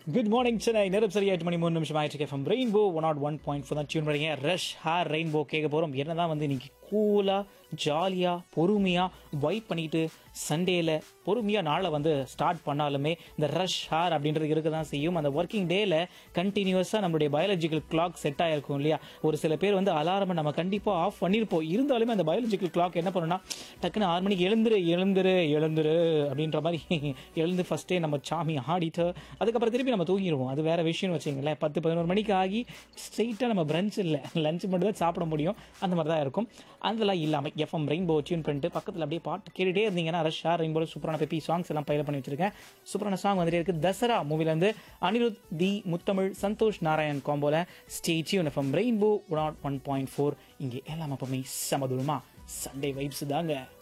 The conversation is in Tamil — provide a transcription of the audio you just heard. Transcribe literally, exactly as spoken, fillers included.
குட் மார்னிங் சென்னை நேரம் சரியா எட்டு மணி மூணு நிமிஷம் ஆயிடுச்சு from rainbow one not one point four தான் டியூன் பண்ணுறீங்க. ரஷ் ஹார் ரெயின்போ கேட்க போகிறோம். என்னதான் வந்து இன்னைக்கு கூலாக ஜாலியாக பொறுமையாக வைப் பண்ணிட்டு சண்டேல பொறுமையாக நாளை வந்து ஸ்டார்ட் பண்ணாலுமே இந்த ரஷ் ஹார் அப்படின்றது இருக்க தான் செய்யும். அந்த ஒர்க்கிங் டேல கண்டினியூஸாக நம்மளுடைய பயாலஜிக்கல் கிளாக் செட் ஆகிருக்கும் இல்லையா. ஒரு சில பேர் வந்து அலாரமை நம்ம கண்டிப்பாக ஆஃப் பண்ணியிருப்போம். இருந்தாலுமே அந்த பயாலஜிக்கல் கிளாக் என்ன பண்ணுன்னா டக்குன்னு ஆறு மணிக்கு எழுந்துரு எழுந்துரு எழுந்துரு அப்படின்ற மாதிரி எழுந்து ஃபஸ்ட்டே நம்ம சாமி ஆடிட்டு அதுக்கப்புறம் திருப்பி நம்ம தூங்கிடுவோம். அது வேற விஷயம்னு வச்சுங்களேன். பத்து பதினோரு மணிக்கு ஆகி ஸ்ட்ரெயிட்டாக நம்ம பிரஞ்ச் இல்லை லஞ்ச் மட்டும் தான் சாப்பிட முடியும். அந்த மாதிரி தான் இருக்கும். அதெல்லாம் இல்லாமல் எஃப்எம் ரெயின்போ டியூன் பண்ணிட்டு பக்கத்தில் அப்படியே பாட்டு கேட்டுகிட்டே இருந்தீங்கன்னா ரஷ் ஷார் ரெயின்போல சூப்பரான பெப்பி சாங்ஸ் எல்லாம் பயில பண்ணி வச்சிருக்கேன். சூப்பரான சாங் வந்துட்டே இருக்கு. தசரா மூவிலேருந்து அனிருத் தி முத்தமிழ் Santhosh Narayan காம்போல stay tune FM rainbow one point four. இங்கே எல்லாம் அப்பவுமே சமதுரமா சண்டே வைப்ஸ் தாங்க.